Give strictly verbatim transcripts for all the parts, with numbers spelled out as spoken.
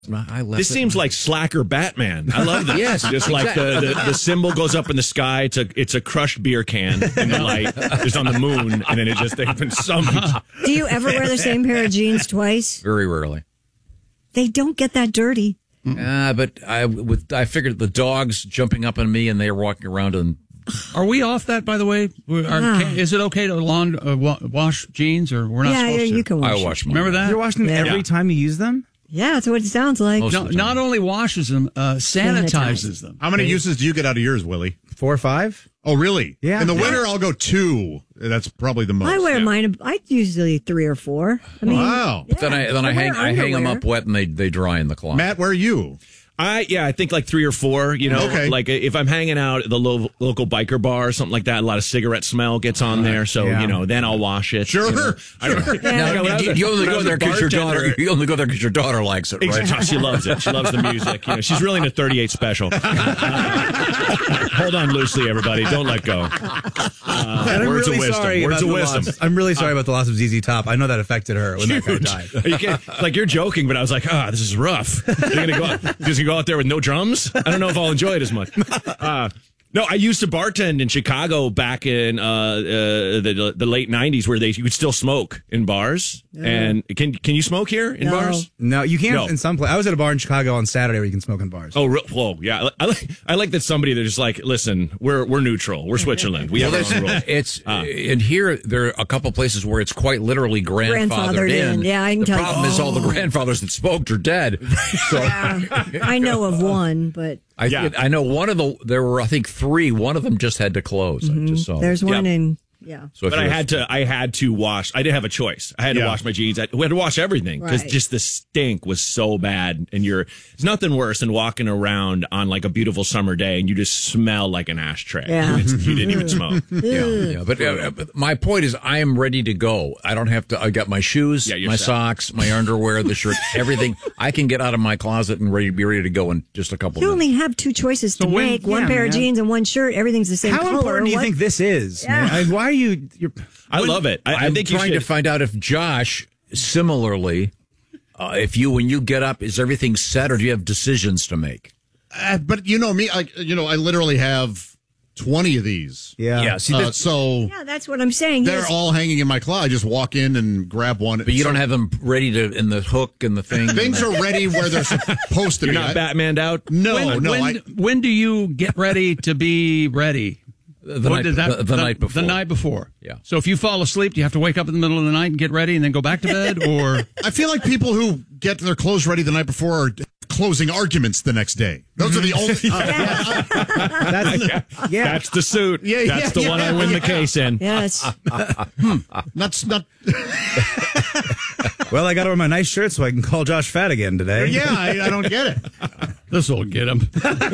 I left This it. seems like Slacker Batman. I love this. Yes, just exactly. like the, the the symbol goes up in the sky. It's a it's a crushed beer can in the light. It's on the moon, and then it just they've been summoned. Do you ever wear the same pair of jeans twice? Very rarely. They don't get that dirty. Uh, but I with I figured the dogs jumping up on me and they were walking around and. Are we off that, by the way? Are, Ah. can, is it okay to lawn uh, wa- wash jeans, or we're not Yeah, supposed yeah, to? you can wash I it. wash mine. Remember that? You're washing them Yeah. every Yeah. time you use them? Yeah, that's what it sounds like. Most No, of the time. not only washes them, uh, sanitizes Sanitizes. them. How many uses do you get out of yours, Willie? Four or five? Oh, really? Yeah. In the Yeah. winter, I'll go two. That's probably the most. I wear yeah. mine. I usually three or four. I mean, Wow. yeah, Then I then I, wear hang I hang them underwear. up wet and they they dry in the closet. Matt, where are you? I yeah, I think like three or four. You know, Okay. like if I'm hanging out at the lo- local biker bar or something like that, a lot of cigarette smell gets on there. So Yeah. you know, then I'll wash it. Sure, you know. I don't, sure. Yeah. Now, When I was you, a- you only when I go was a there because your bartender- daughter. You only go there because your daughter likes it, right? Exactly. She loves it. She loves the music. You know, she's really into thirty-eight Special. Uh, hold on loosely, everybody. Don't let go. Uh, And I'm words really of wisdom. sorry Words about of the wisdom. loss. I'm really sorry about the loss of Z Z Top. I know that affected her when that guy Huge. died. You can't, like you're joking, but I was like, ah, this is rough. You're gonna go, out, you're just gonna go out there with no drums. I don't know if I'll enjoy it as much. Uh, no, I used to bartend in Chicago back in uh, uh, the the late nineties, where they you could still smoke in bars. And can can you smoke here in No. bars? No, you can't No. in some place. I was at a bar in Chicago on Saturday where you can smoke in bars. Oh, real, whoa, yeah. I like I like that somebody that's just like, listen, we're we're neutral. We're Switzerland. We have our own rules. It's in here. There are a couple places where it's quite literally grandfathered, Grandfathered in. in. Yeah, I can the tell you. problem is all the grandfathers that smoked are dead. So I know of one, but I Yeah. I know one of the there were I think three. One of them just had to close. I just saw. there's one Yeah. in yeah. So if But I you're- had to, I had to wash. I didn't have a choice. I had to Yeah. wash my jeans. I, we had to wash everything because Right. just the stink was so bad. And you're, it's nothing worse than walking around on like a beautiful summer day and you just smell like an ashtray. Yeah. And it's, you didn't even smoke. Yeah, yeah. But, uh, but my point is, I am ready to go. I don't have to. I got my shoes, Yeah, you're my set. socks, my underwear, the shirt, everything. I can get out of my closet and ready be ready to go in just a couple You minutes. only have two choices to when- make: one yeah, pair of man. jeans and one shirt. Everything's the same How color. important do you What- think this is? man? I, why are you? You're, I love it. I, I I'm think you trying should. to find out if Josh, similarly, uh, if you when you get up, is everything set, or do you have decisions to make? Uh, but you know me, I you know I literally have twenty of these. yeah. Yeah, see, Uh, that's- so Yeah, that's what I'm saying. they're Yes. all hanging in my closet. I just walk in and grab one. but you So don't have them ready to in the hook and the thing. things are ready where they're supposed to You're be. not I- Batmaned out. No, when, no. when, I, when do you get ready to be ready? the, What night, did that- the, the night before. The night before. Yeah. So if you fall asleep, do you have to wake up in the middle of the night and get ready and then go back to bed? Or I feel like people who get their clothes ready the night before are closing arguments the next day. Those are the only. That's, yeah. That's the suit. Yeah, That's yeah, the one I yeah, win the yeah. case in. Yes. That's not. Well, I got to wear my nice shirt so I can call Josh fat again today. Yeah, I, I don't get it. this will get him.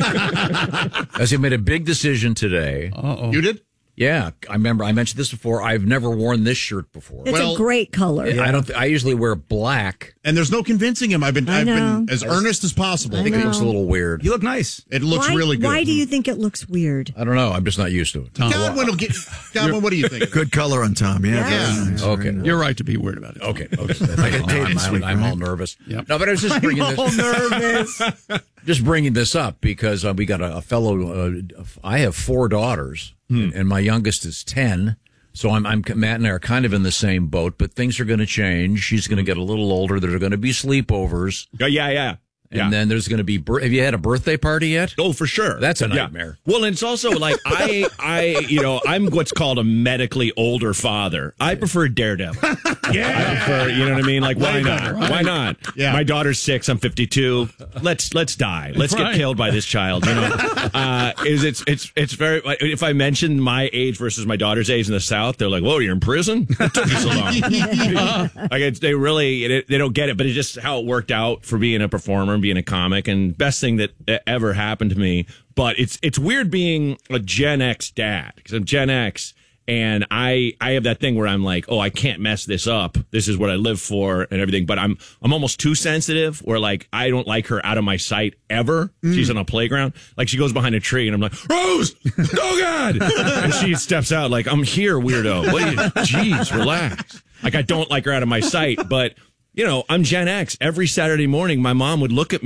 As he made a big decision today. Uh-oh. You did? Yeah, I remember. I mentioned this before. I've never worn this shirt before. It's Well, a great color. I don't. Th- I usually wear black. And there's no convincing him. I've been. I I've know. been as earnest as possible. I think it looks a little weird. You look nice. It looks why, really good. Why do you think it looks weird? I don't know. I'm just not used to it. Godwin will get. Godwin, what do you think? Good color on Tom. Yeah. Yeah. very nice, Okay. very nice. You're right to be weird about it. Okay. Okay. I got dated I'm, this I'm- week, I'm right? all nervous. Yep. No, but I was just bringing all this. nervous. Just bringing this up because uh, we got a, a fellow. Uh, I have four daughters, and, and my youngest is ten. So I'm, I'm Matt and I are kind of in the same boat, but things are going to change. She's going to get a little older. There are going to be sleepovers, Oh, yeah, yeah. and yeah. then there's going to be. Bir- have you had a birthday party yet? Oh, for sure. That's a Yeah. nightmare. Well, and it's also like I, I, you know, I'm what's called a medically older father. I prefer Daredevil. Yeah, I prefer, you know what I mean? Like, why not? Why not? Yeah. My daughter's six. I'm fifty-two. Let's let's die. Let's Right. get killed by this child. You know, uh, is it's it's it's very. If I mention my age versus my daughter's age in the South, they're like, "Whoa, you're in prison? What took you so long?" Like it's, they really it, they don't get it, but it's just how it worked out for being a performer and being a comic. And best thing that ever happened to me. But it's it's weird being a Gen X dad because I'm Gen X. And I, I have that thing where I'm like, oh, I can't mess this up. This is what I live for and everything. But I'm, I'm almost too sensitive where like, I don't like her out of my sight ever. She's on a playground. Like she goes behind a tree and I'm like, Rose, oh God. And she steps out like, I'm here, weirdo. What are you, geez, relax. Like I don't like her out of my sight, but you know, I'm Gen X. Every Saturday morning, my mom would look at me